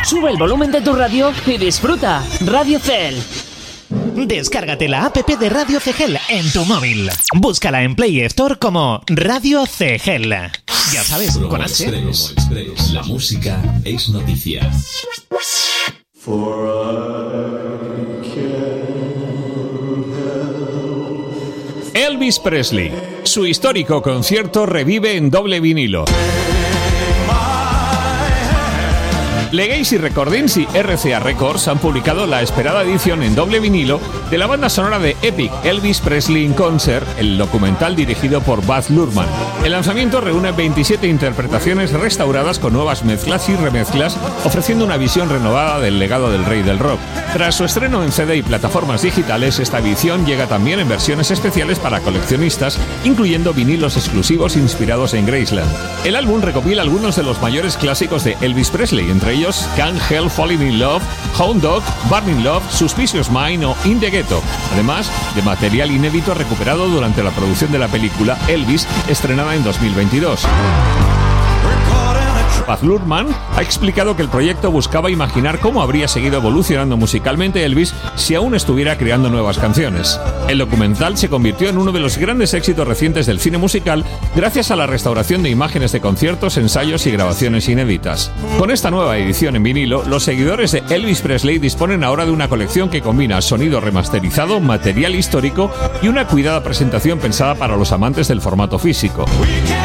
Sube el volumen de tu radio y disfruta. Radio Cel. Descárgate la app de Radio Cegel en tu móvil. Búscala en Play Store como Radio Cegel. Ya sabes, Promo con H. Express. La música es noticia. Elvis Presley. Su histórico concierto revive en doble vinilo. Legacy Recordings y RCA Records han publicado la esperada edición en doble vinilo de la banda sonora de Epic, Elvis Presley in Concert, el documental dirigido por Baz Luhrmann. El lanzamiento reúne 27 interpretaciones restauradas con nuevas mezclas y remezclas, ofreciendo una visión renovada del legado del rey del rock. Tras su estreno en CD y plataformas digitales, esta edición llega también en versiones especiales para coleccionistas, incluyendo vinilos exclusivos inspirados en Graceland. El álbum recopila algunos de los mayores clásicos de Elvis Presley, entre ellos Can't Help Falling in Love, Hound Dog, Burning Love, Suspicious Mind o In the Ghetto, además de material inédito recuperado durante la producción de la película Elvis, estrenada en 2022. Baz Luhrmann ha explicado que el proyecto buscaba imaginar cómo habría seguido evolucionando musicalmente Elvis si aún estuviera creando nuevas canciones. El documental se convirtió en uno de los grandes éxitos recientes del cine musical gracias a la restauración de imágenes de conciertos, ensayos y grabaciones inéditas. Con esta nueva edición en vinilo, los seguidores de Elvis Presley disponen ahora de una colección que combina sonido remasterizado, material histórico y una cuidada presentación pensada para los amantes del formato físico.